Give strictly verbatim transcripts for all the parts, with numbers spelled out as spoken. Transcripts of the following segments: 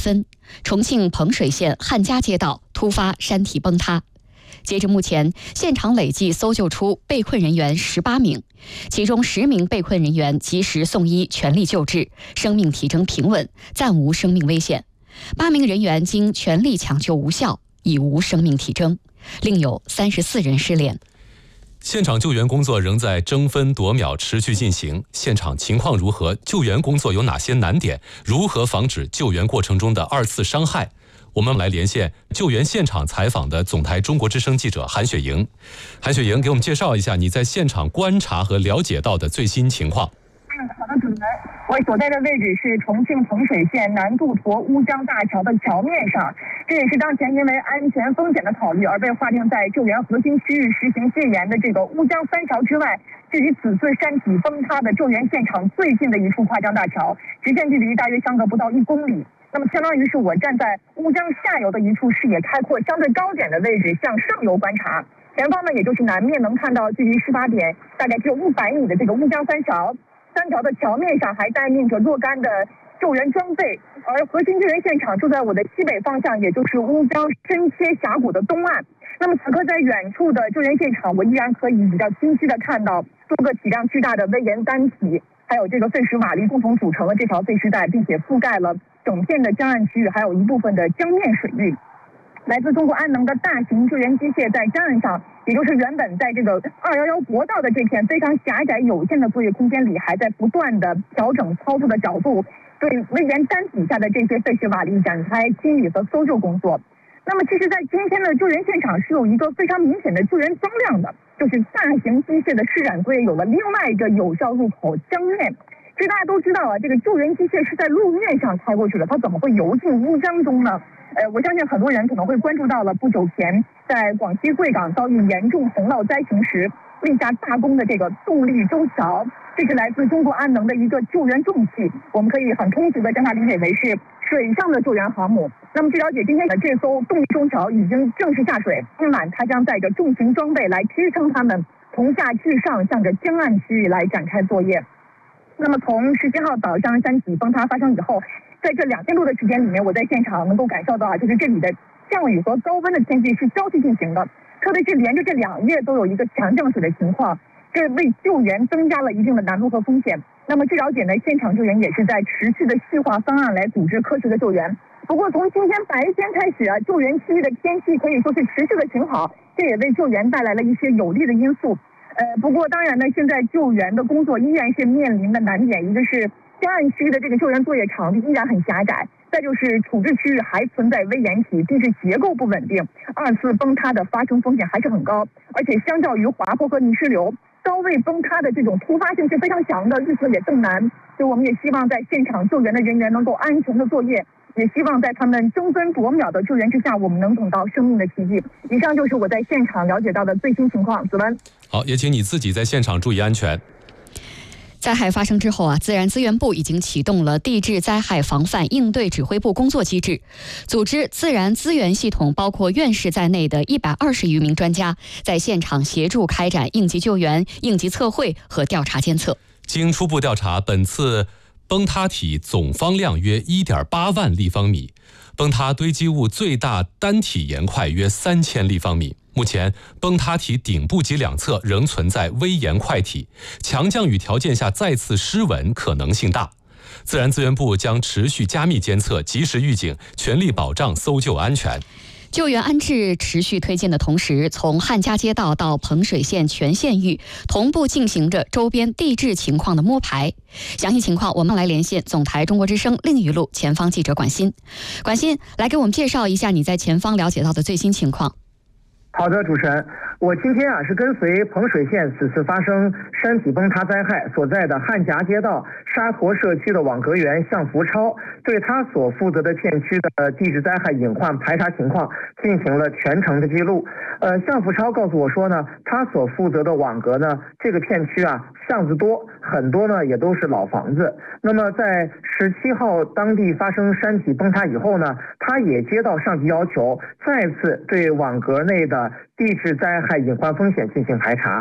分，重庆彭水县汉家街道突发山体崩塌。截至目前，现场累计搜救出被困人员十八名，其中十名被困人员及时送医全力救治，生命体征平稳，暂无生命危险；八名人员经全力抢救无效，已无生命体征，另有三十四人失联。 现场救援工作仍在争分夺秒持续进行，现场情况如何？救援工作有哪些难点？如何防止救援过程中的二次伤害？我们来连线救援现场采访的总台中国之声记者韩雪莹。韩雪莹，给我们介绍一下你在现场观察和了解到的最新情况。 嗯，好的，主持人，我所在的位置是重庆彭水县南渡沱乌江大桥的桥面上，这也是当前因为安全风险的考虑而被划定在救援核心区域实行戒严的这个乌江三桥之外，距离此次山体崩塌的救援现场最近的一处跨江大桥，直线距离大约相隔不到一公里。那么相当于是我站在乌江下游的一处视野开阔、相对高点的位置向上游观察，前方呢也就是南面能看到距离事发点大概只有一百米的这个乌江三桥，三桥的桥面上还待命着若干的救援装备，而核心救援现场就在我的西北方向，也就是乌江深切峡谷的东岸。那么此刻在远处的救援现场，我依然可以比较清晰的看到多个体量巨大的危岩单体，还有这个碎石瓦砾共同组成了这条碎石带，并且覆盖了整片的江岸区域，还有一部分的江面水域。来自中国安能的大型救援机械在江岸上，也就是原本在这个二一一国道的这片非常狭窄有限的作业空间里，还在不断的调整操作的角度，对危岩单底下的这些碎石瓦砾展开清理和搜救工作。那么其实在今天的救援现场是有一个非常明显的救援增量的，就是大型机械的施展队有了另外一个有效入口江面。其实大家都知道啊，这个救援机械是在路面上开过去的，它怎么会游进乌江中呢？呃，我相信很多人可能会关注到了不久前在广西贵港遭遇严重洪涝灾情时立下大功的这个动力舟桥，这是来自中国安能的一个救援重器，我们可以很通俗的将它理解为是水上的救援航母。那么据了解，今天的这艘动力舟桥已经正式下水，今晚它将载着重型装备来支撑它们从下至上向着江岸区域来展开作业。那么从十七号早上山体崩塌发生以后，在这两天多的时间里面，我在现场能够感受到啊，就是这里的降雨和高温的天气是交替进行的，特别是连着这两夜都有一个强降水的情况，这为救援增加了一定的难度和风险。那么据了解呢，现场救援也是在持续的细化方案来组织科学的救援。不过从今天白天开始啊，救援区域的天气可以说是持续的晴好，这也为救援带来了一些有利的因素。呃，不过当然呢，现在救援的工作依然是面临的难点，一个是江岸区域的这个救援作业场地依然很狭窄，再就是处置区域还存在危岩体，地质结构不稳定，二次崩塌的发生风险还是很高，而且相较于滑坡和泥石流，高位崩塌的这种突发性是非常强的，日子也更难。所以我们也希望在现场救援的人员能够安全的作业，也希望在他们争分夺秒的救援之下，我们能等到生命的奇迹。以上就是我在现场了解到的最新情况。子文， 好，也请你自己在现场注意安全。 灾害发生之后啊，自然资源部已经启动了地质灾害防范应对指挥部工作机制，组织自然资源系统包括院士在内的一百二十余名专家在现场协助开展应急救援、应急测绘和调查监测。 经初步调查，本次崩塌体总方量约 一点八万立方米，崩塌堆积物最大单体岩块约三千立方米。目前，崩塌体顶部及两侧仍存在微岩块体，强降雨条件下再次失稳可能性大。自然资源部将持续加密监测，及时预警，全力保障搜救安全。 救援安置持续推进的同时，从汉家街道到彭水县全县域同步进行着周边地质情况的摸排。详细情况我们来连线总台中国之声另一路前方记者管欣。管欣，来给我们介绍一下你在前方了解到的最新情况。 好的，主持人，我今天啊是跟随彭水县此次发生山体崩塌灾害所在的汉夹街道沙坨社区的网格员向福超，对他所负责的片区的地质灾害隐患排查情况进行了全程的记录。呃，向福超告诉我说呢，他所负责的网格呢，这个片区啊巷子多，很多呢也都是老房子。那么在十七号当地发生山体崩塌以后呢，他也接到上级要求，再次对网格内的地质灾害隐患风险进行排查。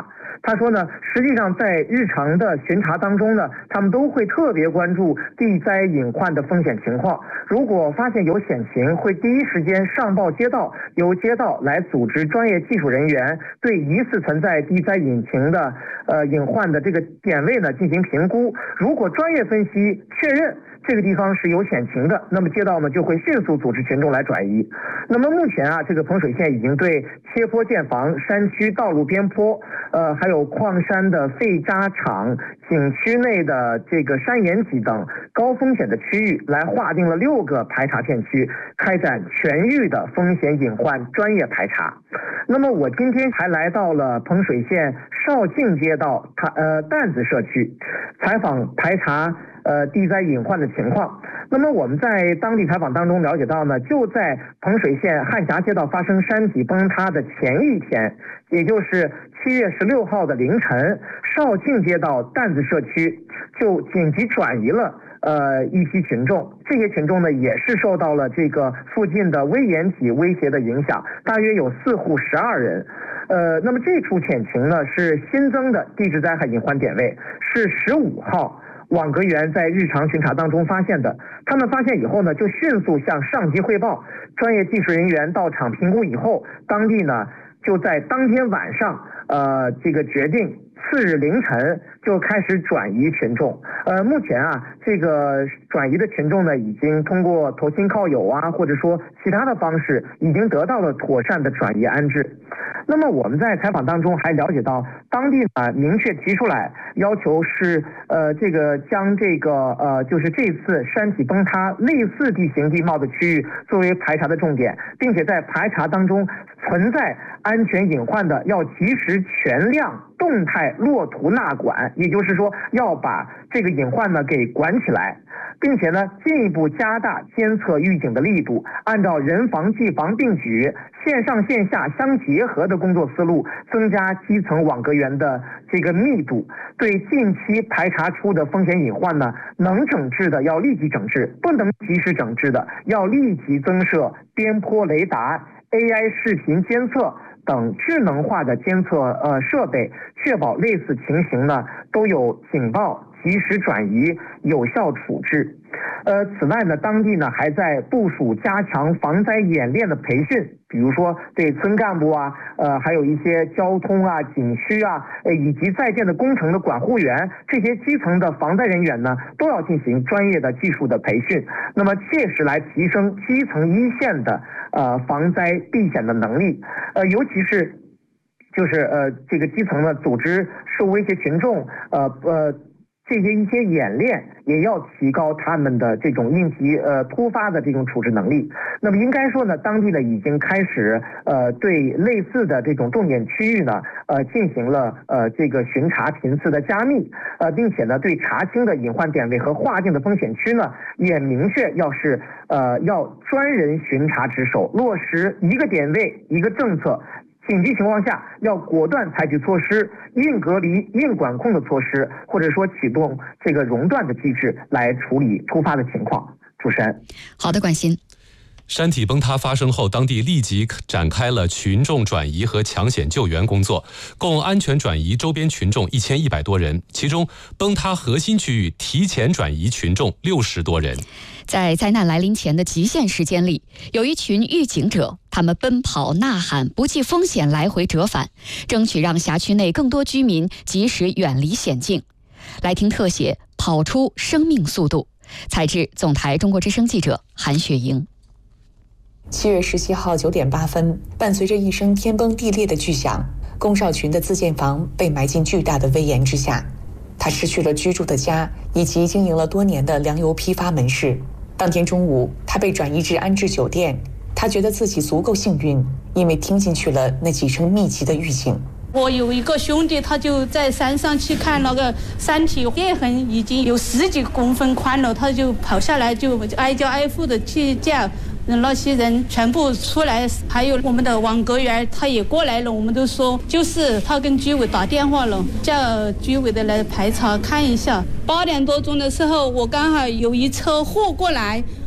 他说呢，实际上在日常的巡查当中呢，他们都会特别关注地灾隐患的风险情况。如果发现有险情，会第一时间上报街道，由街道来组织专业技术人员对疑似存在地灾隐情的呃隐患的这个点位呢进行评估。如果专业分析确认这个地方是有险情的，那么街道呢就会迅速组织群众来转移。那么目前啊，这个彭水县已经对切坡建房、山区道路边坡，呃，还有矿山的废渣场、景区内的这个山岩脊等高风险的区域，来划定了六个排查片区，开展全域的风险隐患专业排查。那么我今天还来到了彭水县绍兴街道呃担子社区，采访排查呃地灾隐患的情况。那么我们在当地采访当中了解到呢，就在彭水县汉峡街道发生山体崩塌的前一天，也就是七月十六号的凌晨，绍兴街道担子社区就紧急转移了呃一批群众。这些群众呢也是受到了这个附近的危岩体威胁的影响，大约有四户十二人。呃，那么这处险情呢是新增的地质灾害隐患点位，是十五号。网格员在日常巡查当中发现的，他们发现以后呢，就迅速向上级汇报，专业技术人员到场评估以后，当地呢就在当天晚上，呃，这个决定次日凌晨就开始转移群众。呃，目前啊，这个转移的群众呢，已经通过投亲靠友啊，或者说其他的方式，已经得到了妥善的转移安置。那么我们在采访当中还了解到，当地呢明确提出来要求是呃这个将这个呃就是这次山体崩塌类似地形地貌的区域作为排查的重点，并且在排查当中存在安全隐患的，要及时全量动态落图纳管，也就是说要把这个隐患呢给管起来，并且呢进一步加大监测预警的力度，按照人防技防并举、线上线下相结合的工作思路，增加基层网格员的这个密度，对近期排查出的风险隐患呢，能整治的要立即整治，不能及时整治的要立即增设边坡雷达、A I 视频监测等智能化的监测呃设备，确保类似情形呢都有警报、及时转移、有效处置。呃，此外呢，当地呢还在部署加强防灾演练的培训，比如说对村干部啊，呃，还有一些交通啊、景区啊，呃，以及在建的工程的管护员，这些基层的防灾人员呢，都要进行专业的技术的培训，那么切实来提升基层一线的呃防灾避险的能力，呃，尤其是就是呃这个基层呢组织受威胁群众，呃呃。这些一些演练也要提高他们的这种应急呃突发的这种处置能力。那么应该说呢，当地呢已经开始呃对类似的这种重点区域呢呃进行了呃这个巡查频次的加密，呃并且呢对查清的隐患点位和划定的风险区呢也明确要是呃要专人巡查值守，落实一个点位一个政策。紧急情况下，要果断采取措施，硬隔离、硬管控的措施，或者说启动这个熔断的机制来处理突发的情况。主持人， 好的，关心。 山体崩塌发生后，当地立即展开了群众转移和抢险救援工作，共安全转移周边群众一千一百多人，其中崩塌核心区域提前转移群众六十多人。 在灾难来临前的极限时间里，有一群预警者，他们奔跑呐喊，不计风险来回折返，争取让辖区内更多居民及时远离险境。来听特写，跑出生命速度。采制总台中国之声记者韩雪莹。 七月十七号九点八分，伴随着一声天崩地裂的巨响，龚少群的自建房被埋进巨大的危岩之下。他失去了居住的家以及经营了多年的粮油批发门市。当天中午，他被转移至安置酒店。他觉得自己足够幸运，因为听进去了那几声密集的预警。 我有一个兄弟，他就在山上去看那个山体裂痕已经有十几公分宽了，他就跑下来，就挨家挨户的去叫那些人全部出来，还有我们的网格员他也过来了，我们都说就是他跟居委打电话了，叫居委的来排查看一下。八点多钟的时候，我刚好有一车货过来，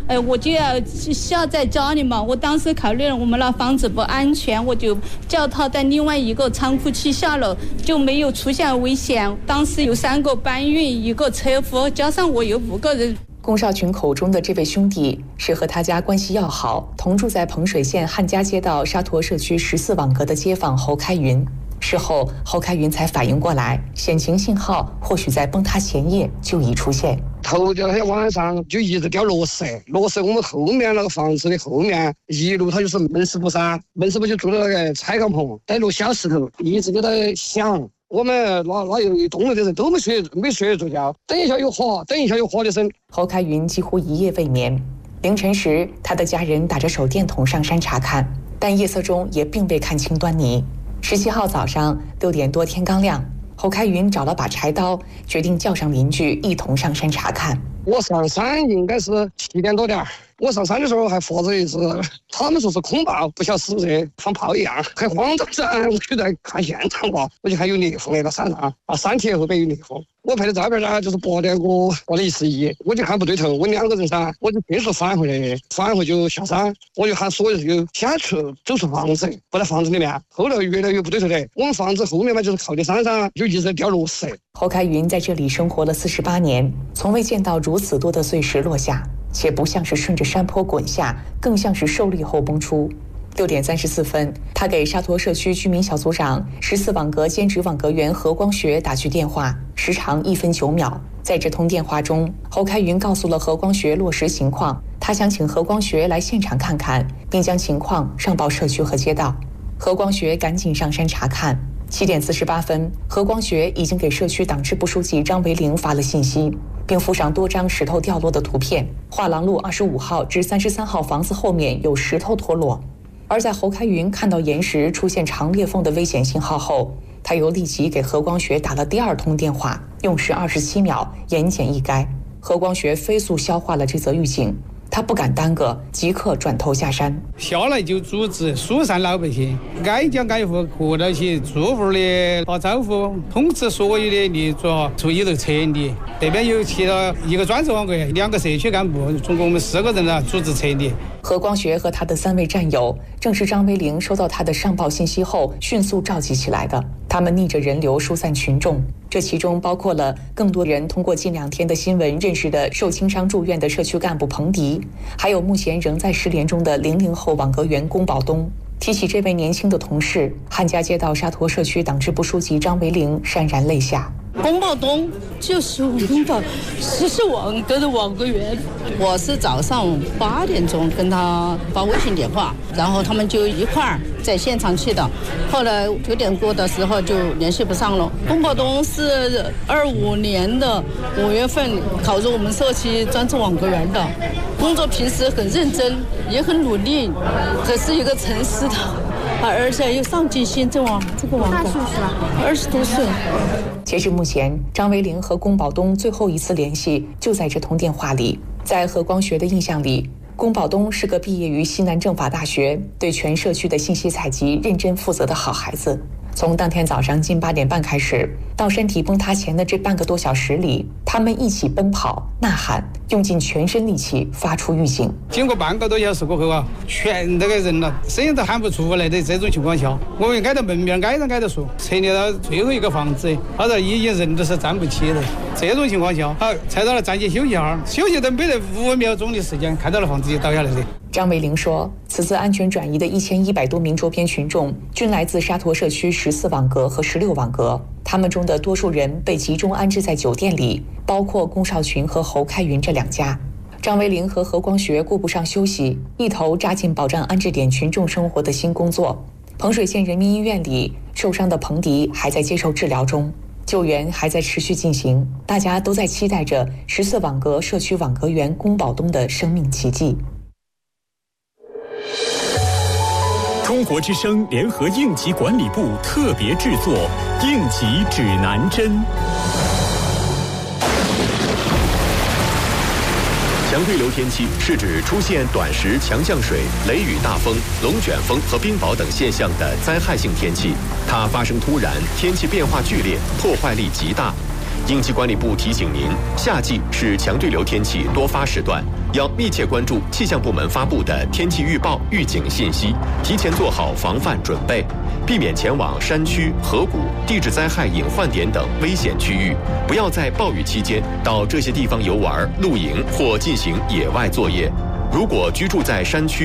呃，我就要下在家里嘛。我当时考虑了我们那房子不安全，我就叫他在另外一个仓库去下楼，就没有出现危险。当时有三个搬运，一个车夫，加上我有五个人。 龚少群口中的这位兄弟是和他家关系要好，同住在彭水县汉家街道沙陀社区十四网格的街坊侯开云。事后，侯开云才反应过来，险情信号或许在崩塌前夜就已出现。 头第二天晚上就一直掉落石，落石我们后面那个房子的后面一路它就是门市部噻，门市部就住那个拆钢棚，带落小石头，一直就在响。我们那那有一栋楼的人都没睡没睡着觉，等一下又滑，等一下又滑的声。 侯开云几乎一夜未眠。凌晨时，他的家人打着手电筒上山查看，但夜色中也并未看清端倪。十七号早上六点多，天刚亮，侯开云找了把柴刀，决定叫上邻居一同上山查看。 我上山应该是七点多点，我上山的时候还发着一只，他们说是空炮，不晓得是不是放炮一样，还慌张着，我就在看现场吧，我就看有裂缝那个山上，啊，山体后边有裂缝。我拍的照片呢，就是八点过八点一十一，我就看不对头，问两个人噻，我就迅速返回来，返回就下山，我就喊所有人就先去走出房子，不在房子里面。后来越来越不对头的，我们房子后面嘛就是靠近山上，就一直在掉落石。 侯开云在这里生活了四十八年，从未见到如此多的碎石落下，且不像是顺着山坡滚下，更像是受力后崩出。六点三十四分，他给沙陀社区居民小组长、十四网格兼职网格员何光学打去电话，时长一分九秒。在这通电话中，侯开云告诉了何光学落石情况，他想请何光学来现场看看，并将情况上报社区和街道。何光学赶紧上山查看。七点四十八分，何光学已经给社区党支部书记张维玲发了信息，并附上多张石头掉落的图片。画廊路二十五号至三十三号房子后面有石头脱落。而在侯开云看到岩石出现长裂缝的危险信号后，他又立即给何光学打了第二通电话，用时二十七秒，言简意赅。何光学飞速消化了这则预警，他不敢耽搁，即刻转头下山。 下来就组织疏散老百姓，挨家挨户合到起，住户的打招呼，通知所有的业主注意头撤离。这边有其他一个专职网格员，两个社区干部，总共我们四个人呢，组织撤离。 何光学和他的三位战友，正是张维玲收到他的上报信息后迅速召集起来的。他们逆着人流疏散群众，这其中包括了更多人通过近两天的新闻认识的受轻伤住院的社区干部彭迪，还有目前仍在失联中的零零后网格员龚宝东。提起这位年轻的同事，汉家街道沙陀社区党支部书记张维玲潸然泪下。 龚宝东就是我们的十四网格的网格员，我是早上八点钟跟他发微信电话，然后他们就一块儿在现场去的。后来九点多的时候就联系不上了。龚宝东是二五年的五月份考入我们社区专职网格员的，工作平时很认真，也很努力，可是一个诚实的。而且有上进心，这网这个网格二十多岁。 截至目前，张维玲和龚宝东最后一次联系就在这通电话里。在何光学的印象里，龚宝东是个毕业于西南政法大学、对全社区的信息采集认真负责的好孩子。从当天早上近八点半开始，到山体崩塌前的这半个多小时里，他们一起奔跑、呐喊，用尽全身力气发出预警。 经过半个多小时过后啊，全那个人了，声音都喊不出来的这种情况下，我们挨到门面，挨着挨着说，撤离到最后一个房子，他说已经人都是站不起的。这种情况下，好，才到了暂且休息一下，休息都没得五秒钟的时间，看到了房子就倒下来了。 张维玲说，此次安全转移的一千一百多名周边群众均来自沙陀社区十四网格和十六网格，他们中的多数人被集中安置在酒店里，包括龚少群和侯开云这两家。张维玲和何光学顾不上休息，一头扎进保障安置点群众生活的新工作。彭水县人民医院里，受伤的彭迪还在接受治疗中，救援还在持续进行，大家都在期待着十四网格社区网格员龚宝东的生命奇迹。 中国之声联合应急管理部特别制作《应急指南针》。 强对流天气是指出现短时强降水、雷雨大风、龙卷风和冰雹等现象的灾害性天气，它发生突然，天气变化剧烈，破坏力极大。 应急管理部提醒您，夏季是强对流天气多发时段，要密切关注气象部门发布的天气预报、预警信息，提前做好防范准备，避免前往山区、河谷、地质灾害隐患点等危险区域，不要在暴雨期间到这些地方游玩、露营或进行野外作业。如果居住在山区